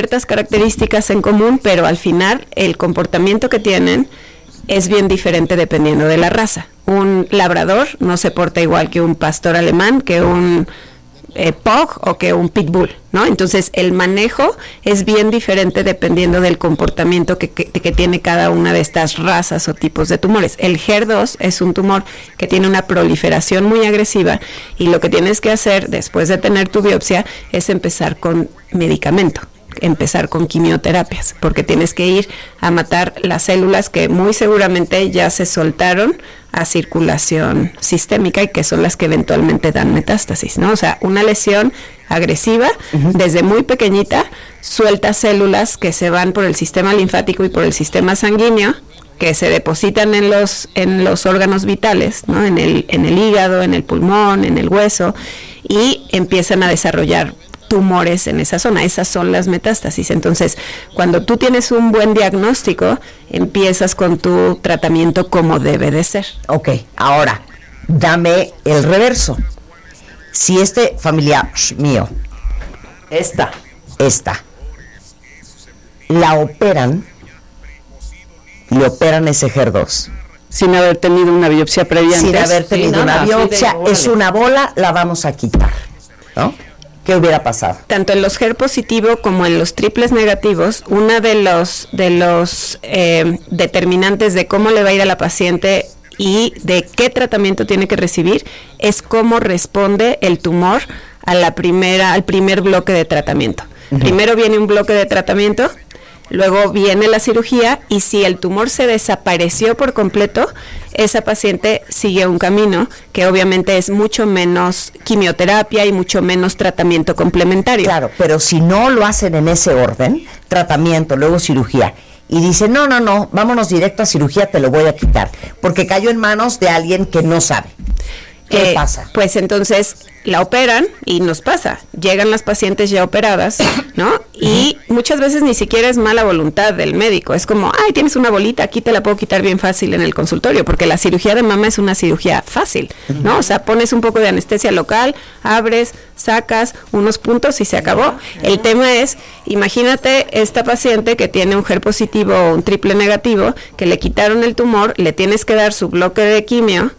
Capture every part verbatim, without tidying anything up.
ciertas características en común, pero al final el comportamiento que tienen es bien diferente dependiendo de la raza. Un labrador no se porta igual que un pastor alemán, que un eh, pug o que un pitbull, ¿no? Entonces el manejo es bien diferente dependiendo del comportamiento que, que, que tiene cada una de estas razas o tipos de tumores. El H E R dos es un tumor que tiene una proliferación muy agresiva y lo que tienes que hacer después de tener tu biopsia es empezar con medicamento, empezar con quimioterapias, porque tienes que ir a matar las células que muy seguramente ya se soltaron a circulación sistémica y que son las que eventualmente dan metástasis, ¿no? O sea, una lesión agresiva, uh-huh. desde muy pequeñita, suelta células que se van por el sistema linfático y por el sistema sanguíneo, que se depositan en los en los órganos vitales, ¿no? En el en el hígado, en el pulmón, en el hueso, y empiezan a desarrollar tumores en esa zona. Esas son las metástasis. Entonces, cuando tú tienes un buen diagnóstico, empiezas con tu tratamiento como debe de ser. Ok, ahora, dame el reverso. Si este familiar mío, esta, esta, la operan, le operan ese H E R dos. Sin haber tenido una biopsia previa Sin antes. haber tenido sí, una nada, biopsia, de, es una bola, la vamos a quitar, ¿no? ¿Qué hubiera pasado? Tanto en los H E R positivo como en los triples negativos, uno de los de los eh, determinantes de cómo le va a ir a la paciente y de qué tratamiento tiene que recibir es cómo responde el tumor a la primera al primer bloque de tratamiento. Uh-huh. Primero viene un bloque de tratamiento, luego viene la cirugía, y si el tumor se desapareció por completo, esa paciente sigue un camino que obviamente es mucho menos quimioterapia y mucho menos tratamiento complementario. Claro, pero si no lo hacen en ese orden, tratamiento, luego cirugía, y dicen, no, no, no, vámonos directo a cirugía, te lo voy a quitar, porque cayó en manos de alguien que no sabe. ¿Qué eh, pasa? Pues entonces la operan y nos pasa, llegan las pacientes ya operadas, ¿no? Y muchas veces ni siquiera es mala voluntad del médico, es como, ay, tienes una bolita, aquí te la puedo quitar bien fácil en el consultorio, porque la cirugía de mama es una cirugía fácil, ¿no? O sea, pones un poco de anestesia local, abres, sacas unos puntos y se acabó. El tema es, imagínate esta paciente que tiene un H E R positivo o un triple negativo, que le quitaron el tumor, le tienes que dar su bloque de quimio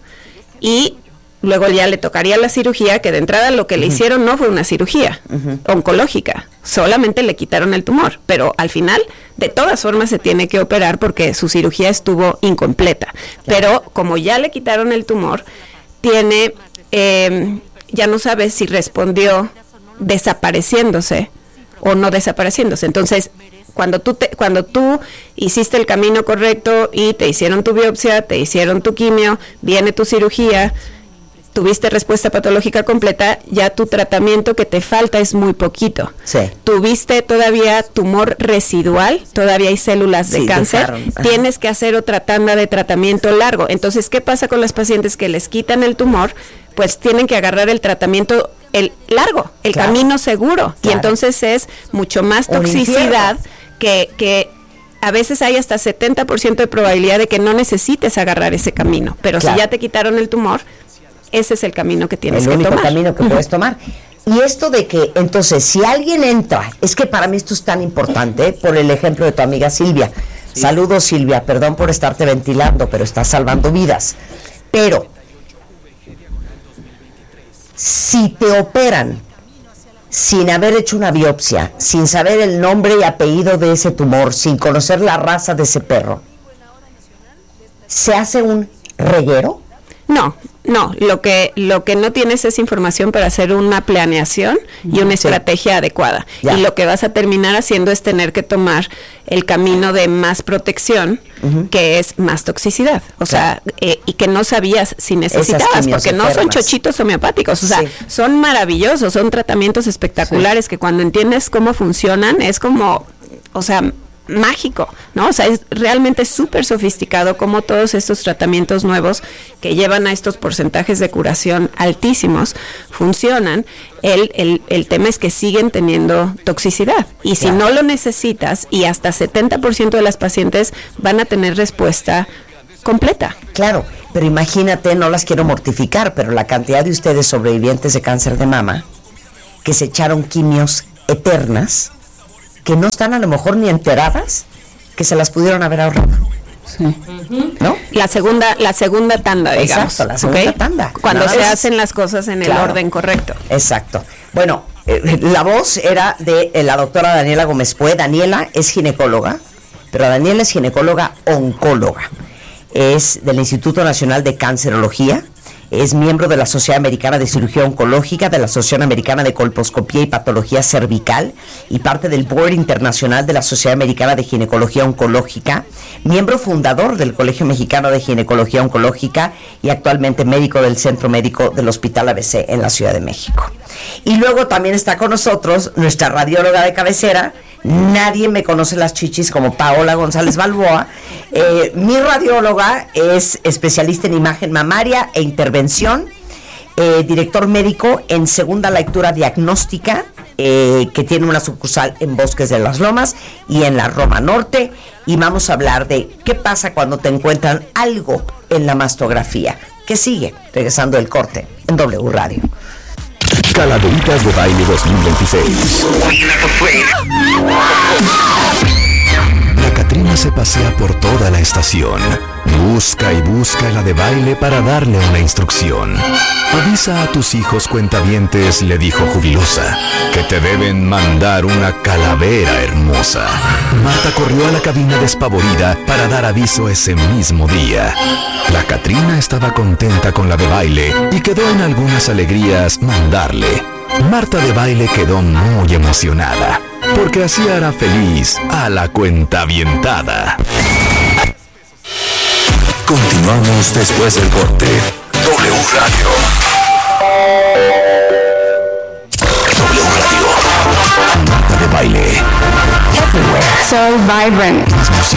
y luego ya le tocaría la cirugía, que de entrada lo que le hicieron no fue una cirugía uh-huh. oncológica, solamente le quitaron el tumor, pero al final de todas formas se tiene que operar porque su cirugía estuvo incompleta. Claro. Pero como ya le quitaron el tumor, tiene, eh, ya no sabe si respondió desapareciéndose o no desapareciéndose. Entonces, cuando tú te, cuando tú hiciste el camino correcto y te hicieron tu biopsia, te hicieron tu quimio, viene tu cirugía, tuviste respuesta patológica completa, ya tu tratamiento que te falta es muy poquito. Sí. Tuviste todavía tumor residual, todavía hay células de sí, cáncer, tienes que hacer otra tanda de tratamiento largo. Entonces, ¿qué pasa con las pacientes que les quitan el tumor? Pues tienen que agarrar el tratamiento el largo, el claro. camino seguro. Claro. Y entonces es mucho más toxicidad que, que a veces hay hasta setenta por ciento de probabilidad de que no necesites agarrar ese camino. Pero claro. si ya te quitaron el tumor, ese es el camino que tienes que tomar. El único camino que puedes tomar. Y esto de que, entonces, si alguien entra, es que para mí esto es tan importante, por el ejemplo de tu amiga Silvia. Sí. Saludos, Silvia, perdón por estarte ventilando, pero estás salvando vidas. Pero, si te operan sin haber hecho una biopsia, sin saber el nombre y apellido de ese tumor, sin conocer la raza de ese perro, ¿se hace un reguero? No, no, lo que lo que no tienes es información para hacer una planeación y una sí. estrategia adecuada. Ya. Y lo que vas a terminar haciendo es tener que tomar el camino de más protección, uh-huh. que es más toxicidad. O claro. sea, eh, y que no sabías si necesitabas, porque no son chochitos homeopáticos. O sea, sí. son maravillosos, son tratamientos espectaculares sí. que cuando entiendes cómo funcionan es como, o sea, mágico, ¿no? O sea, es realmente súper sofisticado como todos estos tratamientos nuevos que llevan a estos porcentajes de curación altísimos funcionan. El, el, el tema es que siguen teniendo toxicidad y si claro. no lo necesitas, y hasta setenta por ciento de las pacientes van a tener respuesta completa. Claro, pero imagínate, no las quiero mortificar, pero la cantidad de ustedes sobrevivientes de cáncer de mama que se echaron quimios eternas que no están a lo mejor ni enteradas que se las pudieron haber ahorrado. Sí. ¿No? La segunda, la segunda tanda, digamos. Exacto, la segunda ¿ok? tanda. Cuando Nada se más. hacen las cosas en Claro. el orden correcto. Exacto. Bueno, eh, la voz era de eh, la doctora Daniela Gómez Pue. Daniela es ginecóloga, pero Daniela es ginecóloga oncóloga. Es del Instituto Nacional de Cancerología. Es miembro de la Sociedad Americana de Cirugía Oncológica, de la Asociación Americana de Colposcopía y Patología Cervical y parte del Board Internacional de la Sociedad Americana de Ginecología Oncológica, miembro fundador del Colegio Mexicano de Ginecología Oncológica y actualmente médico del Centro Médico del Hospital A B C en la Ciudad de México. Y luego también está con nosotros nuestra radióloga de cabecera. Nadie me conoce las chichis como Paola González Balboa. Eh, mi radióloga es especialista en imagen mamaria e intervención, eh, director médico en Segunda Lectura Diagnóstica, eh, que tiene una sucursal en Bosques de las Lomas y en la Roma Norte. Y vamos a hablar de qué pasa cuando te encuentran algo en la mastografía. ¿Qué sigue? Regresando del corte en W Radio. Calaveritas de Baile dos mil veintiséis. La Catrina se pasea por toda la estación. Busca y busca la de baile para darle una instrucción. Avisa a tus hijos cuentavientes, le dijo jubilosa, que te deben mandar una calavera hermosa. Marta corrió a la cabina despavorida para dar aviso ese mismo día. La Catrina estaba contenta con la de baile y quedó en algunas alegrías mandarle. Marta de baile quedó muy emocionada, porque así hará feliz a la cuentavientada. Continuamos después del corte. W Radio. W Radio. Marta de baile. So vibrant. Más música.